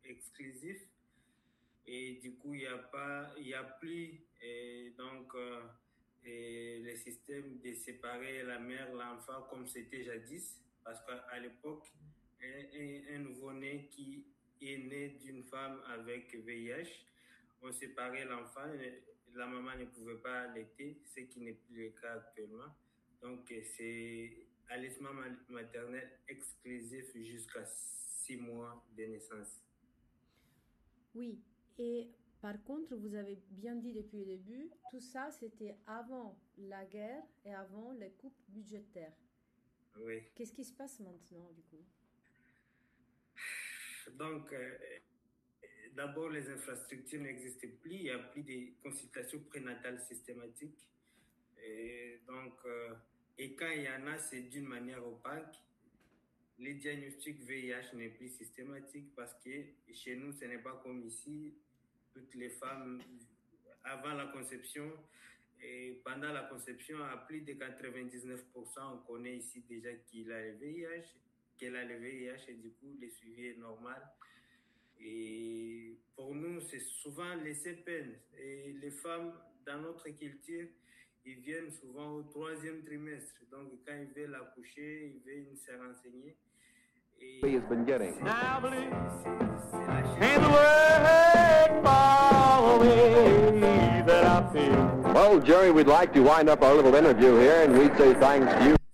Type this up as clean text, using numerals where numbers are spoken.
exclusif. Et du coup, il y a plus le système de séparer la mère, l'enfant comme c'était jadis. Parce qu'à l'époque, un nouveau-né qui est né d'une femme avec VIH, on séparait l'enfant, la maman ne pouvait pas allaiter, ce qui n'est plus le cas actuellement. Donc, c'est allaitement maternel exclusif jusqu'à 6 mois de naissance. Oui, et par contre, vous avez bien dit depuis le début, tout ça, c'était avant la guerre et avant les coupes budgétaires. Oui. Qu'est-ce qui se passe maintenant, du coup? Donc, d'abord, les infrastructures n'existent plus, il n'y a plus de consultations prénatales systématiques. Et quand il y en a, c'est d'une manière opaque. Les diagnostics VIH n'est plus systématique parce que chez nous, ce n'est pas comme ici. Toutes les femmes, avant la conception et pendant la conception, à plus de 99%, on connaît ici déjà qu'elle a le VIH et du coup, le suivi est normal. Et pour nous, c'est souvent laissé peine. Et les femmes, dans notre culture, ils viennent souvent au 3e trimestre. Donc, quand ils veulent accoucher, ils veulent se renseigner. He has been getting. Now believe. And the word follow me that I feel. Well, Jerry, we'd like to wind up our little interview here, and we'd say thanks to you.